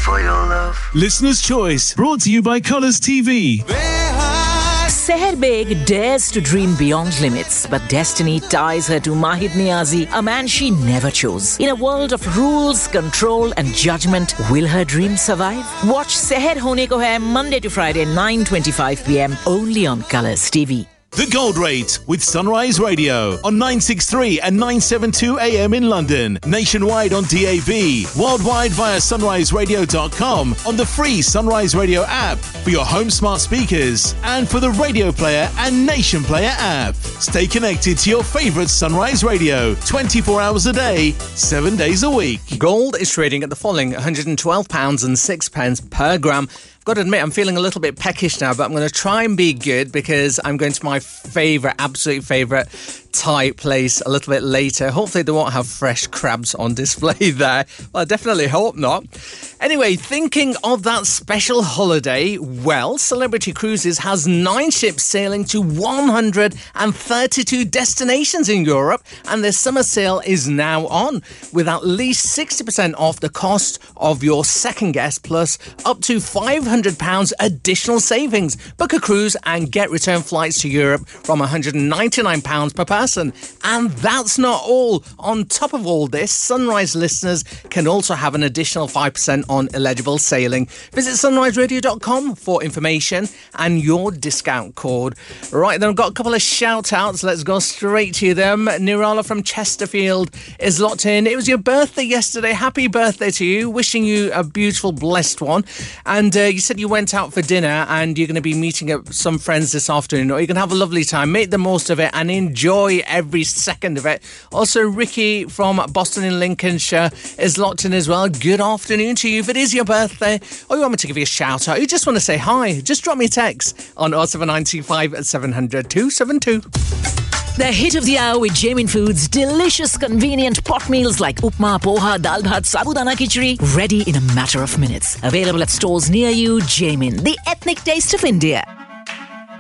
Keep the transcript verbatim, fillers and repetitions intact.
for your love. Listener's Choice, brought to you by Colours T V. Seher Beg dares to dream beyond limits, but destiny ties her to Mahid Niazi, a man she never chose. In a world of rules, control and judgment, will her dream survive? Watch Seher Hone Ko Hai Monday to Friday, nine twenty-five p.m. only on Colours T V. The Gold Rate with Sunrise Radio on nine sixty-three and nine seventy-two A M in London, nationwide on D A B, worldwide via sunrise radio dot com, on the free Sunrise Radio app for your home smart speakers and for the Radio Player and Nation Player app. Stay connected to your favourite Sunrise Radio twenty-four hours a day, seven days a week. Gold is trading at the following one hundred twelve pounds and six pence per gram. Got to admit, I'm feeling a little bit peckish now, but I'm going to try and be good because I'm going to my favourite, absolute favourite Thai place a little bit later. Hopefully they won't have fresh crabs on display there. Well, I definitely hope not. Anyway, thinking of that special holiday, well, Celebrity Cruises has nine ships sailing to one hundred thirty-two destinations in Europe, and their summer sale is now on, with at least sixty percent off the cost of your second guest, plus up to five hundred pounds additional savings. Book a cruise and get return flights to Europe from one hundred ninety-nine pounds per person. And that's not all. On top of all this, Sunrise listeners can also have an additional five percent on eligible sailing. Visit sunrise radio dot com for information and your discount code. Right, then I've got a couple of shout outs. Let's go straight to them. Nirala from Chesterfield is locked in. It was your birthday yesterday. Happy birthday to you. Wishing you a beautiful, blessed one. And uh, you said you went out for dinner and you're going to be meeting up some friends this afternoon, or you're going to have a lovely time. Make the most of it and enjoy every second of it. Also, Ricky from Boston in Lincolnshire is locked in as well. Good afternoon to you. If it is your birthday or you want me to give you a shout out, you just want to say hi, just drop me a text on oh seven nine two five seven hundred two seven two. The hit of the hour with Jamin Foods. Delicious, convenient pot meals like upma, poha, dal bhat, sabudana khichdi, ready in a matter of minutes. Available at stores near you. Jamin, the ethnic taste of India.